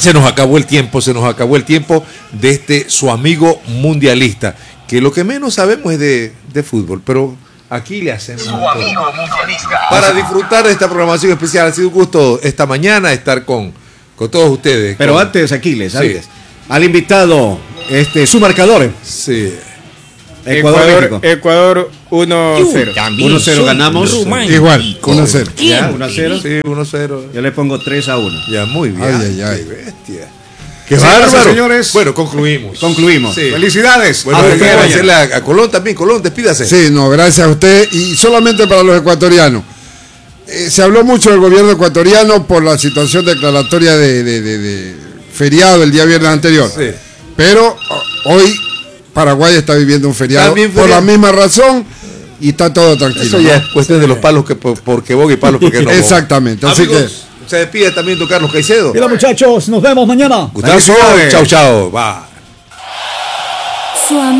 se nos acabó el tiempo de su amigo mundialista, que lo que menos sabemos es de fútbol, pero aquí le hacemos su amigo mundialista. Para disfrutar de esta programación especial. Ha sido un gusto esta mañana estar con todos ustedes. Pero antes, Aquiles, al invitado, su marcador. Sí. Ecuador 1-0. 1-0 ganamos. Igual, 1-0. Ya, 1-0. Sí, 1-0. Yo le pongo 3-1. Ya, muy bien. Ay. Qué bestia. Qué Señoras y bárbaro. señores. Bueno, concluimos. Sí. Felicidades. Bueno, déjame hacerle a Colón también. Colón, despídase. Sí, no, gracias a usted. Y solamente para los ecuatorianos. Se habló mucho del gobierno ecuatoriano por la situación declaratoria de feriado el día viernes anterior. Sí. Pero hoy Paraguay está viviendo un feriado por la misma razón y está todo tranquilo. Eso ya es cuestión de los palos que porque boga y palos porque no boga. Exactamente. Así Amigos, se despide también don Carlos Caicedo. Mira, muchachos, nos vemos mañana. Gustazo. Chau. Va.